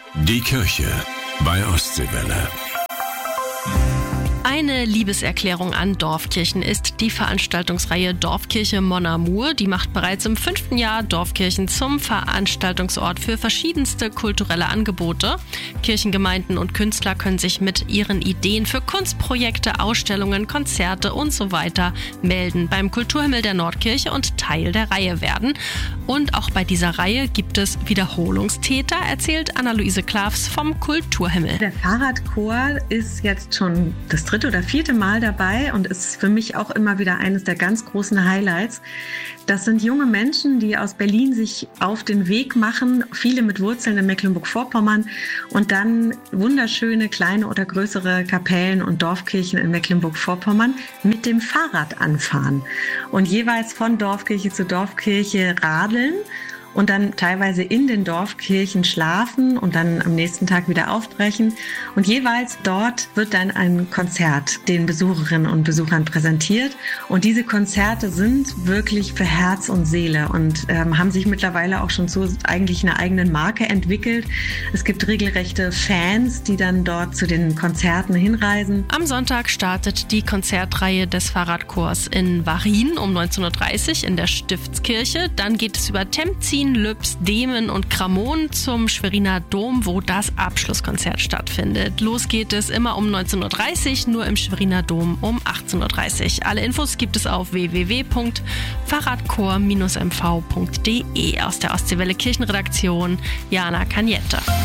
Die Kirche bei Ostseewelle. Eine Liebeserklärung an Dorfkirchen ist die Veranstaltungsreihe Dorfkirche Mon Amour. Die macht bereits im 5. Jahr Dorfkirchen zum Veranstaltungsort für verschiedenste kulturelle Angebote. Kirchengemeinden und Künstler können sich mit ihren Ideen für Kunstprojekte, Ausstellungen, Konzerte und so weiter melden beim Kulturhimmel der Nordkirche und Teil der Reihe werden. Und auch bei dieser Reihe gibt es Wiederholungstäter, erzählt Anna-Luise Klavs vom Kulturhimmel. Der Fahrradchor ist jetzt schon das 3. oder 4. Mal dabei und ist für mich auch immer wieder eines der ganz großen Highlights. Das sind junge Menschen, die aus Berlin sich auf den Weg machen, viele mit Wurzeln in Mecklenburg-Vorpommern und dann wunderschöne kleine oder größere Kapellen und Dorfkirchen in Mecklenburg-Vorpommern mit dem Fahrrad anfahren und jeweils von Dorfkirche zu Dorfkirche radeln und dann teilweise in den Dorfkirchen schlafen und dann am nächsten Tag wieder aufbrechen. Und jeweils dort wird dann ein Konzert den Besucherinnen und Besuchern präsentiert. Und diese Konzerte sind wirklich für Herz und Seele und haben sich mittlerweile auch schon zu eigentlich einer eigenen Marke entwickelt. Es gibt regelrechte Fans, die dann dort zu den Konzerten hinreisen. Am Sonntag startet die Konzertreihe des Fahrradchors in Wachin um 19.30 Uhr in der Stiftskirche. Dann geht es über Temzin, Lübs, Demen und Kramon zum Schweriner Dom, wo das Abschlusskonzert stattfindet. Los geht es immer um 19.30 Uhr, nur im Schweriner Dom um 18.30 Uhr. Alle Infos gibt es auf www.fahrradchor-mv.de. Aus der Ostseewelle Kirchenredaktion, Jana Cagnette.